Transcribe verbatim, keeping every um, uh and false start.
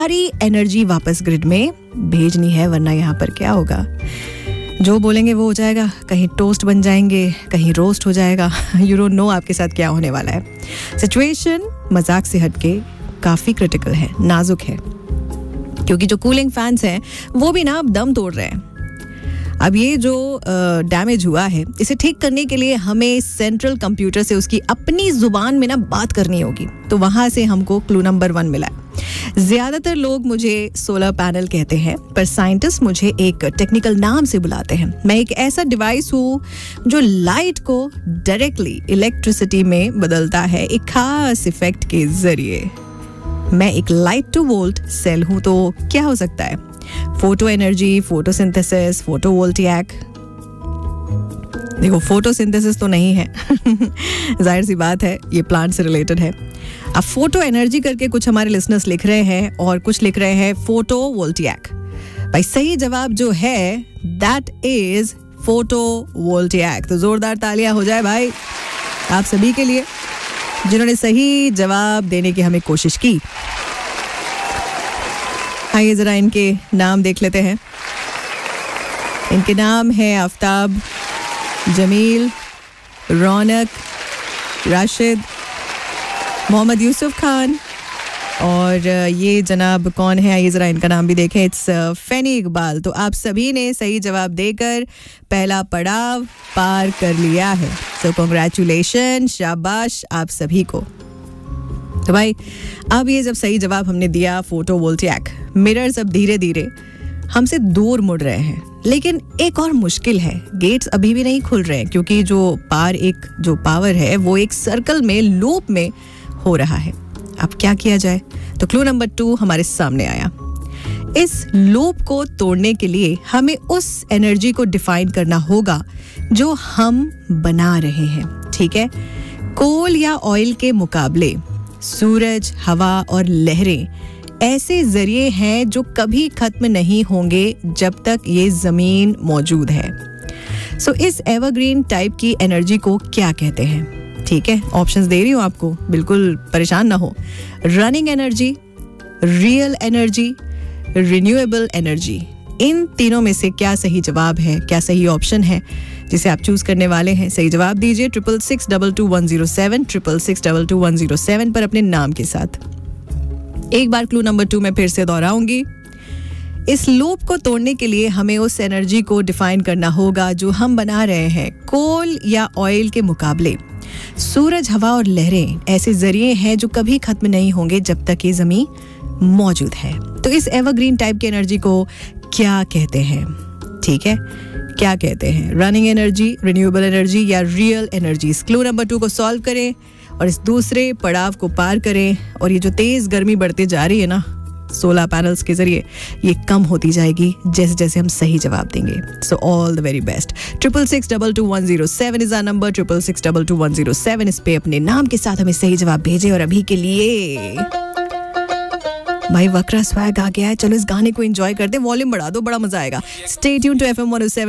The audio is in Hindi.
सारी एनर्जी वापस ग्रिड में भेजनी है, वरना यहाँ पर क्या होगा, जो बोलेंगे वो हो जाएगा। कहीं टोस्ट बन जाएंगे, कहीं रोस्ट हो जाएगा। यू डोंट नो आपके साथ क्या होने वाला है। सिचुएशन मजाक से हटके काफ़ी क्रिटिकल है, नाजुक है, क्योंकि जो कूलिंग फैंस हैं वो भी ना अब दम तोड़ रहे हैं। अब ये जो डैमेज हुआ है, इसे ठीक करने के लिए हमें सेंट्रल कंप्यूटर से उसकी अपनी जुबान में ना बात करनी होगी। तो वहाँ से हमको क्लू नंबर वन मिला है। ज़्यादातर लोग मुझे सोलर पैनल कहते हैं, पर साइंटिस्ट मुझे एक टेक्निकल नाम से बुलाते हैं। मैं एक ऐसा डिवाइस हूँ जो लाइट को डायरेक्टली इलेक्ट्रिसिटी में बदलता है एक खास इफेक्ट के जरिए। मैं एक लाइट टू वोल्ट सेल हूँ। तो क्या हो सकता है? Photo energy, photosynthesis, photovoltaic. देखो, फोटोसिंथेसिस तो नहीं है, जाहिर सी बात है, ये प्लांट से रिलेटेड है। अब फोटो एनर्जी करके कुछ हमारे लिसनर्स लिख रहे हैं और कुछ लिख रहे हैं फोटोवोल्टिक। भाई सही जवाब जो है दैट इज फोटोवोल्टिक। तो जोरदार तालियां हो जाए भाई आप सभी के लिए जिन्होंने सही जवाब देने की हमें कोशिश की। आइए जरा इनके नाम देख लेते हैं। इनके नाम है आफ्ताब, जमील, रौनक, राशिद, मोहम्मद यूसुफ खान और ये जनाब कौन है, आइए ज़रा इनका नाम भी देखें। इट्स फैनी इकबाल। तो आप सभी ने सही जवाब देकर पहला पड़ाव पार कर लिया है। सो कॉन्ग्रेचुलेशन, शाबाश आप सभी को। तो भाई अब ये जब सही जवाब हमने दिया फोटोवोल्टिक, मिरर्स अब धीरे धीरे हमसे दूर मुड़ रहे हैं। लेकिन एक और मुश्किल है, गेट्स अभी भी नहीं खुल रहे हैं, क्योंकि जो पार एक जो पावर है वो एक सर्कल में, लूप में हो रहा है। अब क्या किया जाए? तो क्लू नंबर टू हमारे सामने आया। इस लूप को तोड़ने के लिए हमें उस एनर्जी को डिफाइन करना होगा जो हम बना रहे हैं। ठीक है, कोल या ऑयल के मुकाबले सूरज, हवा और लहरें ऐसे जरिए हैं जो कभी खत्म नहीं होंगे जब तक ये जमीन मौजूद है। सो so, इस एवरग्रीन टाइप की एनर्जी को क्या कहते हैं? ठीक है, ऑप्शंस दे रही हूँ आपको, बिल्कुल परेशान ना हो। Running energy, real energy, renewable energy. इन तीनों में से क्या सही जवाब है, क्या सही ऑप्शन है जिसे आप चूज करने वाले हैं? सही जवाब दीजिए triple six double two one zero seven triple six double two one zero seven पर अपने नाम के साथ। एक बार क्लू नंबर टू में फिर से दोहराऊंगी। इस लूप को तोड़ने के लिए हमें उस एनर्जी को डिफाइन करना होगा जो हम बना रहे हैं। कोल या ऑयल के मुकाबले सूरज, हवा और लहरें ऐसे जरिए हैं जो कभी खत्म नहीं होंगे जब तक ये जमीन मौजूद है। तो इस एवरग्रीन टाइप की एनर्जी को क्या कहते हैं? ठीक है, क्या कहते हैं? रनिंग एनर्जी, रिन्यूएबल एनर्जी या real energy? Clue number two को सॉल्व करें और इस दूसरे पड़ाव को पार करें। और ये जो तेज गर्मी बढ़ती जा रही है ना सोलर पैनल्स के जरिए, ये कम होती जाएगी जैसे जैसे हम सही जवाब देंगे। So all the very best. Triple six double two one zero seven is our number, triple six double two one zero seven. इस पे अपने नाम के साथ हमें सही जवाब भेजे। और अभी के लिए भाई वक्रा स्वैग आ गया है, चलो इस गाने को एंजॉय करते हैं। वॉल्यूम बढ़ा दो, बड़ा मजा आएगा। Stay tune to FM one O seven.